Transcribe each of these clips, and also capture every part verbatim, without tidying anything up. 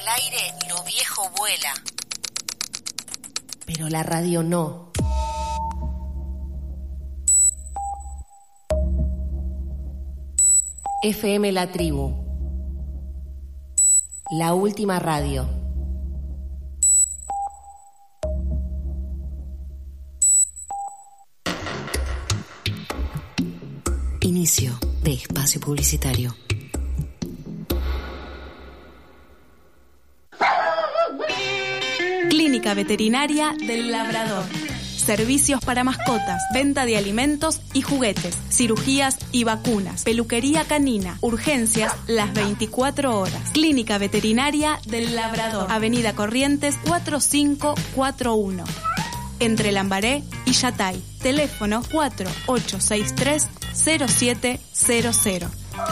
al aire lo viejo vuela. Pero la radio no. F M La Tribu. La última radio. Inicio de espacio publicitario. Clínica Veterinaria del Labrador. Servicios para mascotas, venta de alimentos y juguetes, cirugías y vacunas, peluquería canina, urgencias las veinticuatro horas. Clínica Veterinaria del Labrador, Avenida Corrientes cuatro cinco cuatro uno, entre Lambaré y Yatay. Teléfono cuatro ocho seis tres cero siete cero cero.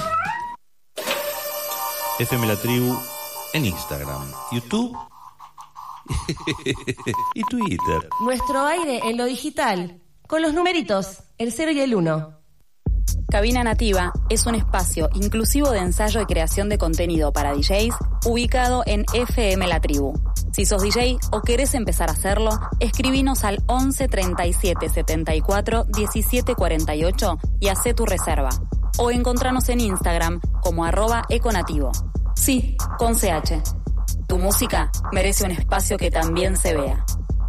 F M La Tribu en Instagram, YouTube y Twitter. Nuestro aire en lo digital, con los numeritos, el cero y el uno. Cabina Nativa es un espacio inclusivo de ensayo y creación de contenido para D Js ubicado en F M La Tribu. Si sos D J o querés empezar a hacerlo, escribinos al once treinta y siete setenta y cuatro diecisiete cuarenta y ocho y hacé tu reserva. O encontranos en Instagram como arroba econativo. Sí, con C H. Tu música merece un espacio que también se vea.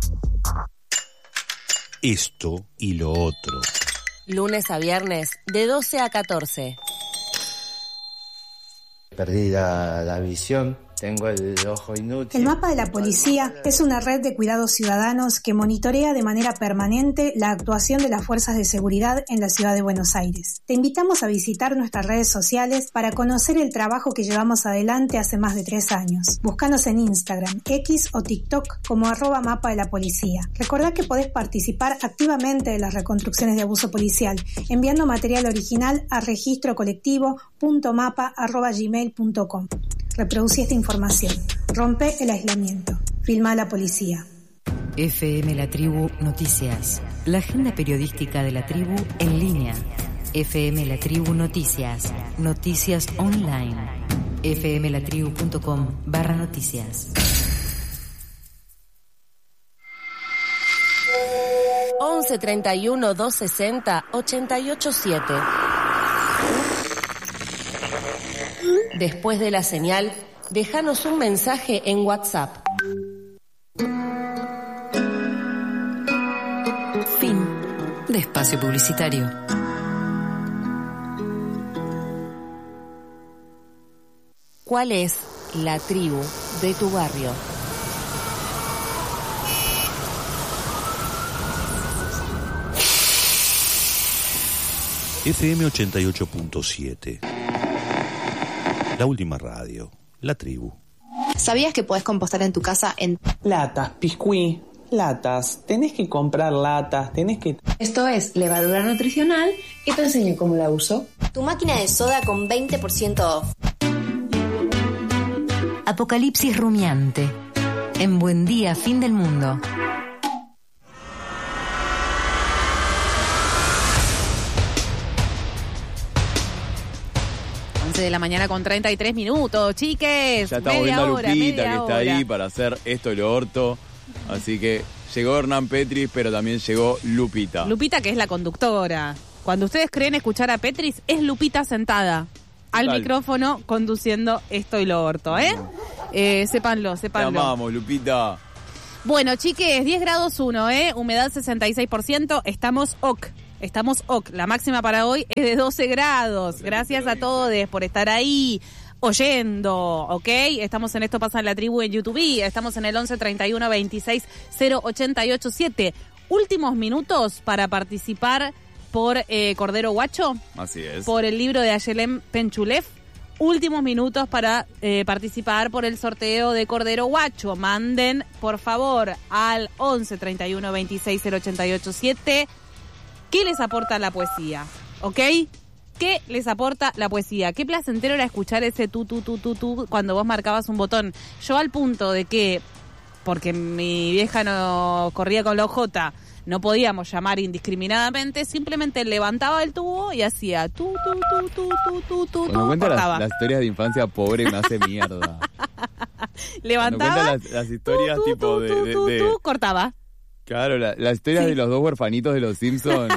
Esto y lo otro. Lunes a viernes, de doce a catorce. Perdí la, la visión. Tengo el ojo inútil. El Mapa de la Policía es una red de cuidados ciudadanos que monitorea de manera permanente la actuación de las fuerzas de seguridad en la ciudad de Buenos Aires. Te invitamos a visitar nuestras redes sociales para conocer el trabajo que llevamos adelante hace más de tres años. Búscanos en Instagram, X o TikTok como arroba Mapa de la Policía. Recordá que podés participar activamente de las reconstrucciones de abuso policial enviando material original a registro colectivo punto mapa arroba gmail punto com. Reproducí esta información. Rompe el aislamiento. Filma a la policía. F M La Tribu Noticias. La agenda periodística de la tribu en línea. F M La Tribu Noticias. Noticias online. fmlatribu punto com barra noticias. once treinta y uno doscientos sesenta ochenta y ocho siete. Después de la señal, déjanos un mensaje en WhatsApp. Fin de espacio publicitario. ¿Cuál es la tribu de tu barrio? F M ochenta y ocho punto siete. La última radio, La Tribu. ¿Sabías que podés compostar en tu casa en latas, piscuí, latas? Tenés que comprar latas, tenés que... Esto es levadura nutricional y te enseño cómo la uso. Tu máquina de soda con veinte por ciento off. Apocalipsis rumiante. En Buen Día, Fin del Mundo. De la mañana con treinta y tres minutos, chiques. Ya estamos media viendo a hora, Lupita que está hora. ahí para hacer esto y lo orto. Así que llegó Hernán Petris, pero también llegó Lupita. Lupita, que es la conductora. Cuando ustedes creen escuchar a Petris, es Lupita sentada al Total. micrófono conduciendo esto y lo orto, ¿eh? eh sépanlo, sépanlo. Te amamos, Lupita. Bueno, chiques, diez grados uno, ¿eh? Humedad sesenta y seis por ciento. Estamos ok. Estamos ok. La máxima para hoy es de doce grados. Gracias a todos por estar ahí oyendo, ¿ok? Estamos en Esto Pasa en la Tribu en YouTube. Estamos en el once treinta y uno veintiséis cero ochenta y ocho siete. Últimos minutos para participar por eh, Cordero Guacho. Así es. Por el libro de Ayelem Penchulev. Últimos minutos para eh, participar por el sorteo de Cordero Guacho. Manden, por favor, al once treinta y uno veintiséis cero ochenta y ocho siete. ¿Qué les aporta la poesía? ¿Ok? ¿Qué les aporta la poesía? Qué placentero era escuchar ese tú, tú, tú, tú, tú cuando vos marcabas un botón. Yo al punto de que, porque mi vieja no corría con la ojota, no podíamos llamar indiscriminadamente, simplemente levantaba el tubo y hacía tú, tú, tú, tú, tú, tú, tú, Cuando tú, cuenta cortaba. las, las historias de infancia pobre me hace mierda. Levantaba. Cuando cuenta las, las historias tú, tú, tipo tú, de, tú, de, tú, de- tú, cortaba. Claro, la- las historias Sí. de los dos huerfanitos de los Simpsons.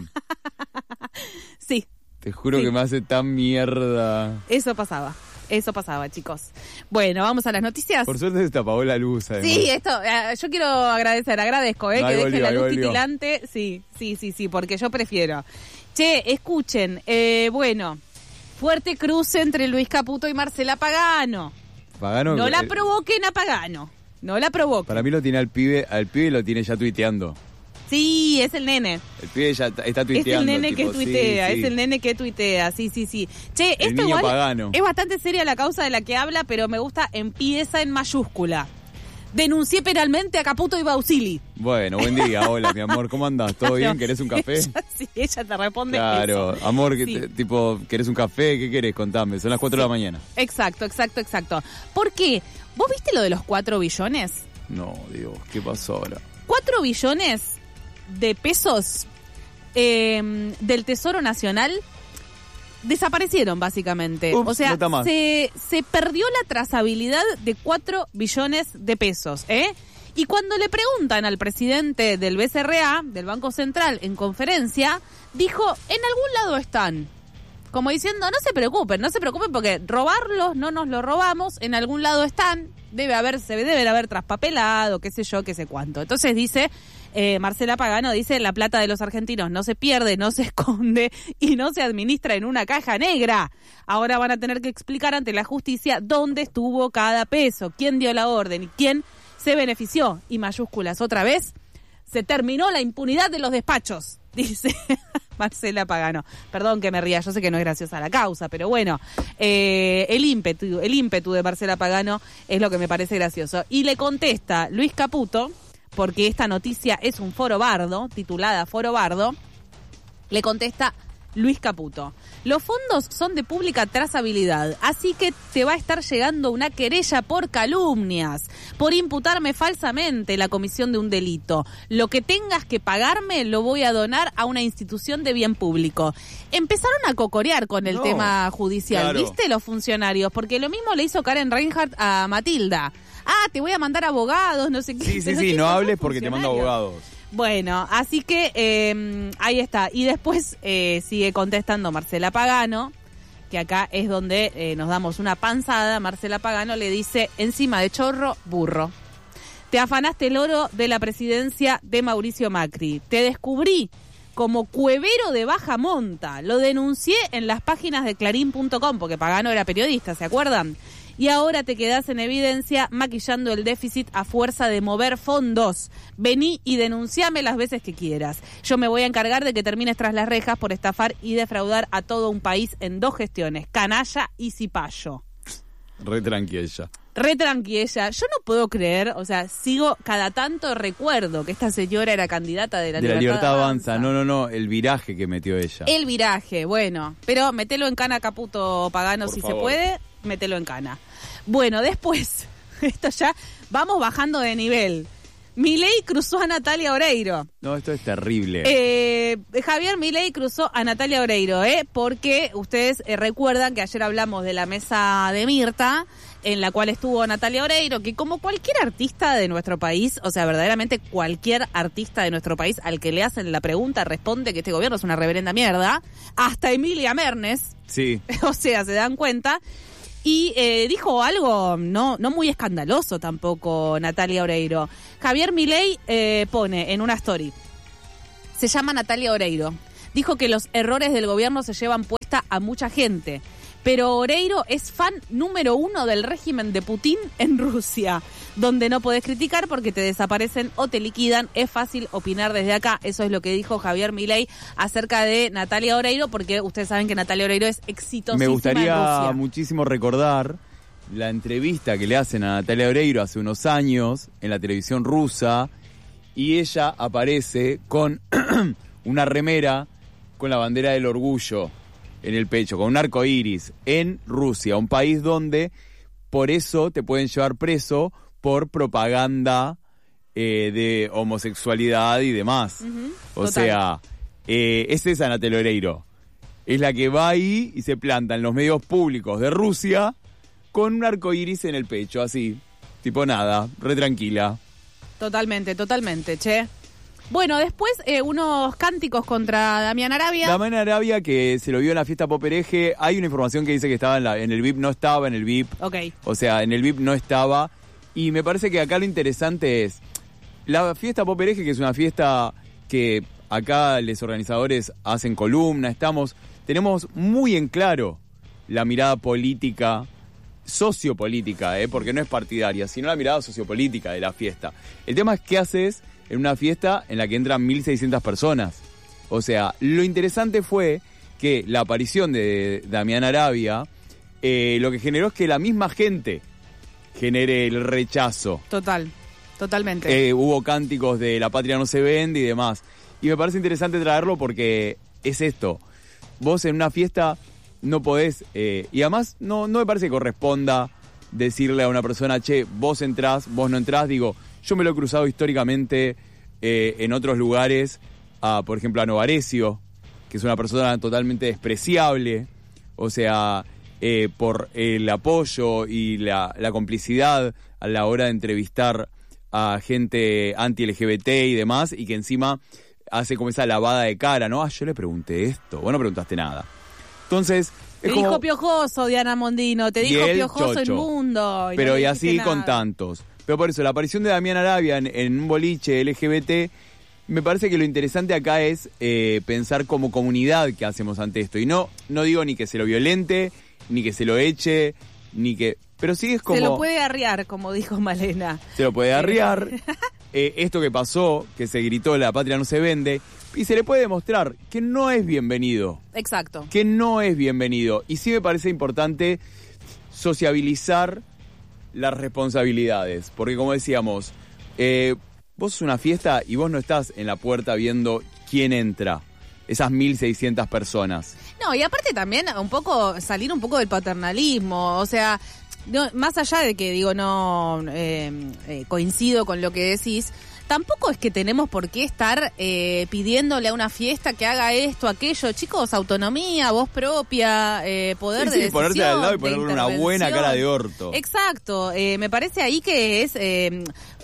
Sí. Te juro Sí. que me hace tan mierda. Eso pasaba. Eso pasaba, chicos. Bueno, vamos a las noticias. Por suerte se te apagó la luz, además. Sí, esto, eh, yo quiero agradecer, agradezco, eh, No, que ahí deje volvió, la ahí luz volvió. titilante. Sí, sí, sí, sí, porque yo prefiero. Che, escuchen, eh, bueno, fuerte cruce entre Luis Caputo y Marcela Pagano. Pagano, No la eh, provoquen a Pagano, no la provoquen. Para mí lo tiene al pibe, al pibe lo tiene ya tuiteando. Sí, es el nene. El pibe ya está, está Es tuiteando. el nene tipo, que tuitea, sí, sí. es el nene que tuitea, sí, sí, sí. Che, El esto niño igual Pagano. es bastante seria la causa de la que habla, pero me gusta, empieza en mayúscula. Denuncié penalmente a Caputo y Bausili. Bueno, buen día, hola mi amor, ¿cómo andás? ¿Todo bien? ¿Querés un café? Ella, sí, ella te responde Claro, eso. amor, que Sí. te- tipo, ¿querés un café? ¿Qué querés? Contame, son las cuatro de la mañana. Exacto, exacto, exacto. ¿Por qué? ¿Vos viste lo de los cuatro billones? No, Dios, ¿qué pasó ahora? Cuatro billones de pesos eh, del Tesoro Nacional desaparecieron básicamente. Ups, o sea, no está más. se, se perdió la trazabilidad de cuatro billones de pesos, ¿eh? Y cuando le preguntan al presidente del B C R A, del Banco Central, en conferencia, dijo, en algún lado están. Como diciendo, no se preocupen, no se preocupen porque robarlos no nos lo robamos, en algún lado están, debe haber, se deben haber traspapelado, qué sé yo, qué sé cuánto. Entonces dice, eh, Marcela Pagano dice, la plata de los argentinos no se pierde, no se esconde y no se administra en una caja negra. Ahora van a tener que explicar ante la justicia dónde estuvo cada peso, quién dio la orden y quién se benefició. Y mayúsculas otra vez, se terminó la impunidad de los despachos, dice Marcela Pagano. Perdón que me ría, yo sé que no es graciosa la causa, pero bueno, eh, el ímpetu, el ímpetu de Marcela Pagano es lo que me parece gracioso. Y le contesta Luis Caputo, porque esta noticia es un foro bardo, titulada Foro Bardo, le contesta Luis Caputo. Los fondos son de pública trazabilidad, así que te va a estar llegando una querella por calumnias, por imputarme falsamente la comisión de un delito. Lo que tengas que pagarme lo voy a donar a una institución de bien público. Empezaron a cocorear con el No, tema judicial, claro. ¿viste? Los funcionarios, porque lo mismo le hizo Karen Reinhardt a Matilda. Ah, te voy a mandar abogados, no sé qué. Sí, sí, Pero sí, ¿qué no son hables los porque te mando funcionarios? abogados. Bueno, así que eh, ahí está. Y después eh, sigue contestando Marcela Pagano, que acá es donde eh, nos damos una panzada. Marcela Pagano le dice, encima de chorro, burro. Te afanaste el oro de la presidencia de Mauricio Macri. Te descubrí como cuevero de baja monta. Lo denuncié en las páginas de clarín punto com, porque Pagano era periodista, ¿se acuerdan? Y ahora te quedás en evidencia maquillando el déficit a fuerza de mover fondos. Vení y denunciame las veces que quieras. Yo me voy a encargar de que termines tras las rejas por estafar y defraudar a todo un país en dos gestiones, canalla y cipayo. Re tranquila. Re tranquila. Yo no puedo creer, o sea, sigo, cada tanto recuerdo que esta señora era candidata de la De la Libertad, libertad avanza. No, no, no, el viraje que metió ella. El viraje, bueno, pero mételo en cana, Caputo Pagano, Por si favor. se puede, mételo en cana. Bueno, después, esto ya, vamos bajando de nivel. Milei cruzó a Natalia Oreiro. No, esto es terrible. Eh, Javier Milei cruzó a Natalia Oreiro, ¿eh? Porque ustedes eh, recuerdan que ayer hablamos de la mesa de Mirta, en la cual estuvo Natalia Oreiro, que como cualquier artista de nuestro país, o sea, verdaderamente cualquier artista de nuestro país al que le hacen la pregunta responde que este gobierno es una reverenda mierda, hasta Emilia Mernes, Sí. o sea, se dan cuenta. Y eh, dijo algo no no muy escandaloso tampoco Natalia Oreiro. Javier Milei eh, pone en una story, se llama Natalia Oreiro, dijo que los errores del gobierno se llevan puesta a mucha gente, pero Oreiro es fan número uno del régimen de Putin en Rusia, donde no podés criticar porque te desaparecen o te liquidan. Es fácil opinar desde acá. Eso es lo que dijo Javier Milei acerca de Natalia Oreiro, porque ustedes saben que Natalia Oreiro es exitosísima Me en gustaría Rusia. muchísimo recordar la entrevista que le hacen a Natalia Oreiro hace unos años en la televisión rusa, y ella aparece con una remera con la bandera del orgullo en el pecho, con un arco iris, en Rusia, un país donde por eso te pueden llevar preso por propaganda eh, de homosexualidad y demás. Uh-huh, o total. sea, eh, es esa Natalia Oreiro. Es la que va ahí y se planta en los medios públicos de Rusia con un arco iris en el pecho, así. tipo nada, re tranquila. Totalmente, totalmente, che. Bueno, después eh, unos cánticos contra Damián Arabia. Damián Arabia, que se lo vio en la fiesta Pop Hereje. Hay una información que dice que estaba en, la, en el V I P, no estaba en el V I P. Ok. O sea, en el V I P no estaba. Y me parece que acá lo interesante es la fiesta Pop Hereje, que es una fiesta que acá los organizadores hacen columna, estamos, tenemos muy en claro la mirada política, sociopolítica, ¿eh? Porque no es partidaria, sino la mirada sociopolítica de la fiesta. El tema es qué haces en una fiesta en la que entran mil seiscientas personas. O sea, lo interesante fue que la aparición de Damián Arabia, eh, lo que generó es que la misma gente genere el rechazo. Total, totalmente. Eh, hubo cánticos de La Patria no se vende y demás. Y me parece interesante traerlo porque es esto. Vos en una fiesta no podés, eh, y además no, no me parece que corresponda decirle a una persona, che, vos entrás, vos no entrás. Digo, yo me lo he cruzado históricamente eh, en otros lugares, a, por ejemplo, a Novarecio, que es una persona totalmente despreciable, o sea, eh, por el apoyo y la, la complicidad a la hora de entrevistar a gente anti-L G B T y demás, y que encima hace como esa lavada de cara, ¿no? Ah, yo le pregunté esto, vos no preguntaste nada. Entonces... Te es dijo como... piojoso, Diana Mondino, te dijo piojoso chocho. el mundo. Y pero no y le así dijiste con nada. tantos. Pero por eso, la aparición de Damián Arabia en, en un boliche L G B T, me parece que lo interesante acá es eh, pensar como comunidad que hacemos ante esto. Y no, no digo ni que se lo violente, ni que se lo eche, ni que... Pero sí es como... Se lo puede arriar, como dijo Malena. Se lo puede arriar. eh, esto que pasó, que se gritó La Patria no se vende, y se le puede demostrar que no es bienvenido. Exacto. Que no es bienvenido. Y sí me parece importante sociabilizar las responsabilidades. Porque como decíamos, eh, vos sos una fiesta y vos no estás en la puerta viendo quién entra. Esas mil seiscientas personas. No, y aparte también un poco, salir un poco del paternalismo. O sea, no, más allá de que digo, no eh, eh, coincido con lo que decís, tampoco es que tenemos por qué estar eh, pidiéndole a una fiesta que haga esto, aquello. Chicos, autonomía, voz propia, eh, poder sí, de sí, decisión, ponerte al lado y de ponerle una buena cara de orto. Exacto. Eh, me parece ahí que es eh,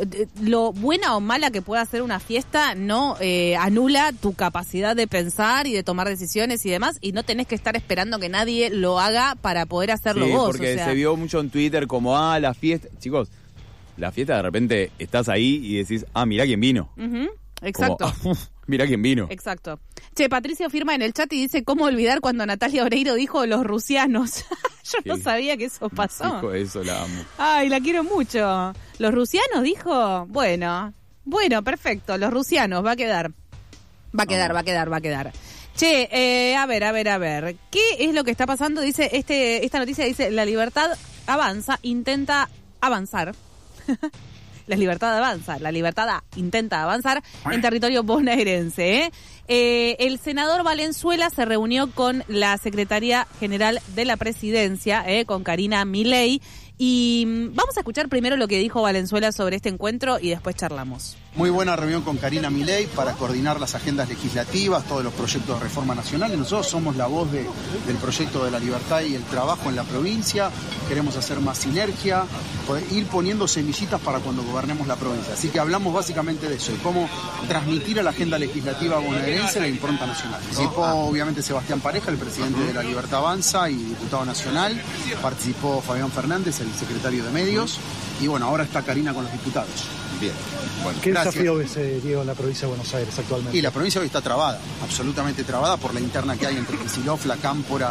lo buena o mala que pueda hacer una fiesta no eh, anula tu capacidad de pensar y de tomar decisiones y demás, y no tenés que estar esperando que nadie lo haga para poder hacerlo sí, vos. porque o sea. se vio mucho en Twitter como, ah, la fiesta... Chicos... La fiesta, de repente estás ahí y decís, ah, mirá quién vino. Uh-huh. Exacto. Como, mirá quién vino. Exacto. Che, Patricio firma en el chat y dice, ¿cómo olvidar cuando Natalia Oreiro dijo los rusianos? Yo Sí. no sabía que eso pasó. Dijo eso, la amo. Ay, la quiero mucho. ¿Los rusianos dijo? Bueno, bueno, perfecto. Los rusianos, va a quedar. Va a quedar, va a quedar, va a quedar. Che, eh, a ver, a ver, a ver. ¿Qué es lo que está pasando? Dice, este, esta noticia dice, la libertad avanza, intenta avanzar. La libertad avanza, la libertad intenta avanzar en territorio bonaerense. ¿eh? Eh, el senador Valenzuela se reunió con la secretaria general de la presidencia, eh, con Karina Milei, y vamos a escuchar primero lo que dijo Valenzuela sobre este encuentro y después charlamos. Muy buena reunión con Karina Milei para coordinar las agendas legislativas, todos los proyectos de reforma nacional. Y nosotros somos la voz de, del proyecto de la libertad y el trabajo en la provincia. Queremos hacer más sinergia, poder ir poniendo semillitas para cuando gobernemos la provincia. Así que hablamos básicamente de eso, de cómo transmitir a la agenda legislativa bonaerense la impronta nacional. Participó obviamente Sebastián Pareja, el presidente de la Libertad Avanza y diputado nacional. Participó Fabián Fernández, el secretario de Medios. Y bueno, ahora está Karina con los diputados. Bien. Bueno, ¿Qué gracias. desafío ves, eh, Diego, en la provincia de Buenos Aires actualmente? Y la provincia hoy está trabada, absolutamente trabada por la interna que hay entre Kicillof, la Cámpora